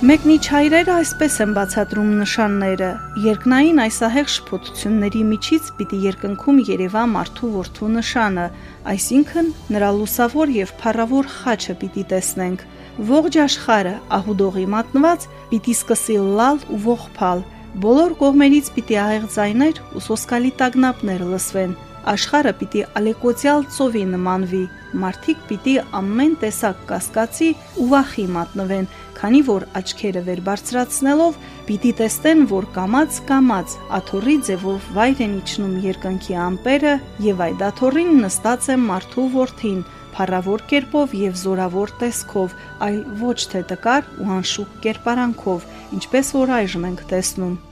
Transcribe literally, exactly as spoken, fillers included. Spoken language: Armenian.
Մեկնիչայրերը այսպես են բացատրում նշանները. երկնային այսահեղ շփոթությունների միջից պիտի երկնքում երևա մարդու որդու նշանը, այսինքն նրա լուսավոր և փառավոր խաչը պիտի տեսնենք։ Ողջ աշխարհը ահուդողի մատնված պիտի սկսի լալ ու ողբալ, բոլոր կողմերից պիտի ահեղ ձայներ ու սոսկալի տագնապներ լսվեն, աշխարհը պիտի ալեկոծյալ ծովի նմանվի, մարդիկ պիտի ամեն տեսակ կասկածի ու վախի մատնվեն, քանի որ աչքերը վեր բարձրացնելով պիտի տեսնեն, որ կամաց-կամաց աթոռի ձևով վայր են իջնում երկնքի ամպերը և այդ աթոռին նստած է մարդու որդին, փառավոր կերպով և զորավոր տեսքով, այլ ոչ թե տկար ու անշուք կերպարանքով, ինչպես որ այժմ ենք տեսնում։